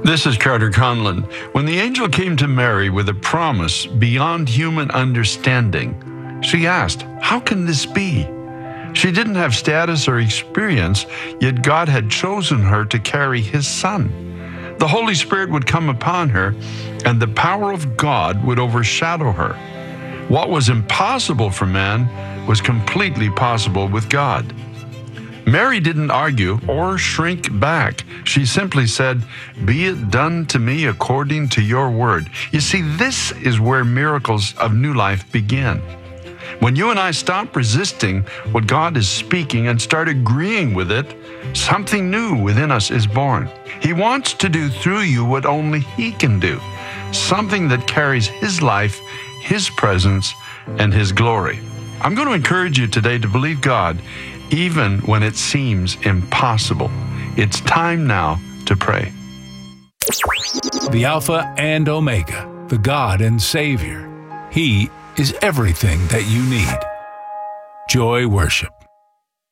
This is Carter Conlon. When the angel came to Mary with a promise beyond human understanding, she asked, "How can this be?" She didn't have status or experience, yet God had chosen her to carry his son. The Holy Spirit would come upon her, and the power of God would overshadow her. What was impossible for man was completely possible with God. Mary didn't argue or shrink back. She simply said, "Be it done to me according to your word." You see, this is where miracles of new life begin. When you and I stop resisting what God is speaking and start agreeing with it, something new within us is born. He wants to do through you what only He can do, something that carries His life, His presence, and His glory. I'm going to encourage you today to believe God even when it seems impossible. It's time now to pray. The Alpha and Omega, the God and Savior. He is everything that you need. Joy Worship.